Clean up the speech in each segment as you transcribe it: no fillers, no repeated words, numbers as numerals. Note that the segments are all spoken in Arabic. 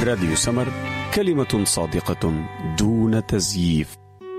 راديو سمر، كلمة صادقة دون تزييف.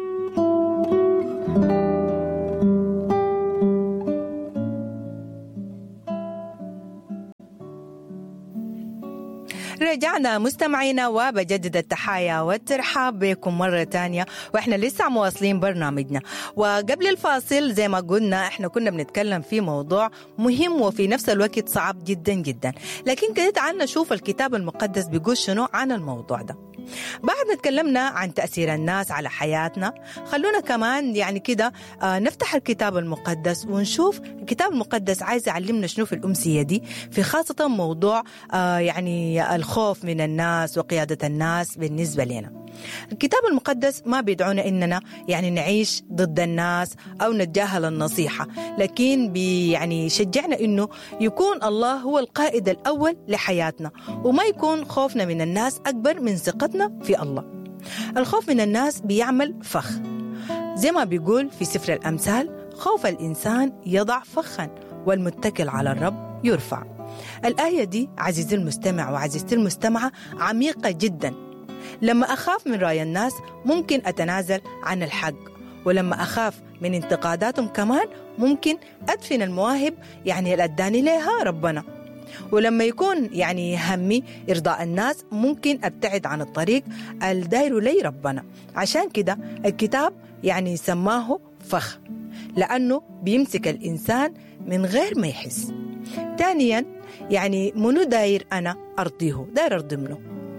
رجعنا مستمعينا وبجدد التحايا والترحاب بكم مرة تانية، وإحنا لسه مواصلين برنامجنا. وقبل الفاصل زي ما قلنا إحنا كنا بنتكلم في موضوع مهم وفي نفس الوقت صعب جدا جدا، لكن كده تعالنا نشوف الكتاب المقدس بيقول شنو عن الموضوع ده. بعد ما تكلمنا عن تأثير الناس على حياتنا، خلونا كمان يعني كده نفتح الكتاب المقدس ونشوف الكتاب المقدس عايز يعلمنا شنو في الأمسية دي، في خاصة موضوع يعني الخوف من الناس وقيادة الناس بالنسبة لنا. الكتاب المقدس ما بيدعونا إننا يعني نعيش ضد الناس أو نتجاهل النصيحة، لكن يعني يشجعنا إنه يكون الله هو القائد الأول لحياتنا، وما يكون خوفنا من الناس أكبر من ثقتنا في الله. الخوف من الناس بيعمل فخ، زي ما بيقول في سفر الأمثال: خوف الإنسان يضع فخا والمتكل على الرب يرفع. الآية دي عزيزي المستمع وعزيزتي المستمعة عميقة جدا. لما أخاف من رأي الناس ممكن أتنازل عن الحق، ولما أخاف من انتقاداتهم كمان ممكن أدفن المواهب يعني اللي أداني لها ربنا. ولما يكون يعني همي إرضاء الناس ممكن أبتعد عن الطريق الداير لي ربنا. عشان كده الكتاب يعني سماه فخ، لأنه بيمسك الإنسان من غير ما يحس. ثانيا يعني منو داير أنا أرضيه، داير أرضي منه.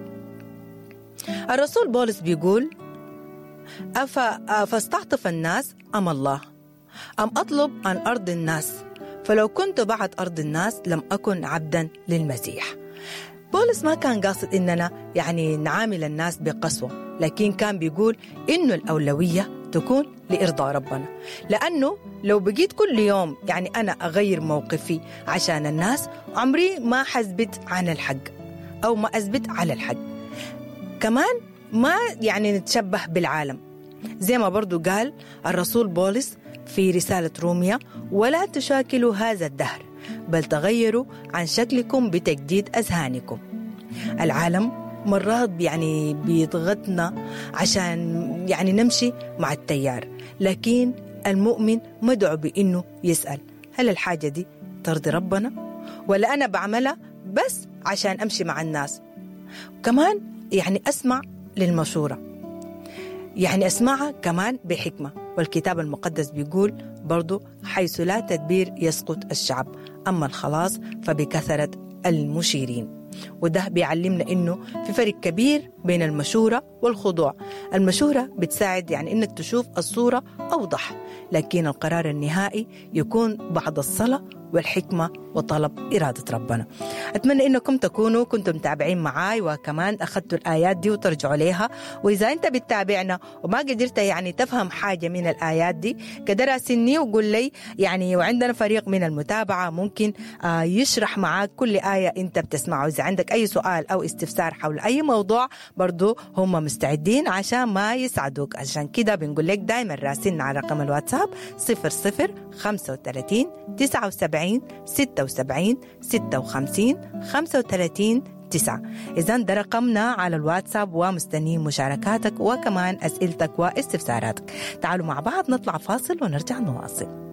الرسول بولس بيقول: فاستعطف الناس أم الله أم أطلب أن أرضي الناس، فلو كنت بعد أرض الناس لم أكن عبدا للمسيح. بولس ما كان قاصد إننا يعني نعامل الناس بقسوة، لكن كان بيقول إنه الأولوية تكون لإرضاء ربنا، لأنه لو بقيت كل يوم يعني أنا أغير موقفي عشان الناس عمري ما حثبت عن الحق أو ما أثبت على الحق. كمان ما يعني نتشبه بالعالم، زي ما برضو قال الرسول بولس في رسالة روميا: ولا تشاكلوا هذا الدهر بل تغيروا عن شكلكم بتجديد أذهانكم. العالم مرات يعني بيضغطنا عشان يعني نمشي مع التيار، لكن المؤمن مدعو بإنه يسأل: هل الحاجة دي ترضي ربنا، ولا أنا بعملها بس عشان أمشي مع الناس؟ كمان يعني أسمع للمشورة، يعني أسمعها كمان بحكمة. والكتاب المقدس بيقول برضو: حيث لا تدبير يسقط الشعب، أما الخلاص فبكثرة المشيرين. وده بيعلمنا إنه في فرق كبير بين المشورة والخضوع. المشورة بتساعد يعني إنك تشوف الصورة أوضح، لكن القرار النهائي يكون بعد الصلاة والحكمة وطلب إرادة ربنا. أتمنى إنكم تكونوا كنتم متابعين معاي، وكمان أخذتوا الآيات دي وترجعوا ليها. وإذا أنت بتتابعنا وما قدرت يعني تفهم حاجة من الآيات دي، قدر أسني وقول لي يعني، وعندنا فريق من المتابعة ممكن يشرح معاك كل آية أنت بتسمعه. إذا عندك أي سؤال أو استفسار حول أي موضوع برضو هم مستعدين عشان ما يساعدوك. عشان كده بنقول لك دايما راسلنا على رقم الواتساب 0035 79 76 56 35 9. إذن ده رقمنا على الواتساب، ومستنين مشاركاتك وكمان أسئلتك واستفساراتك. تعالوا مع بعض نطلع فاصل ونرجع نواصل.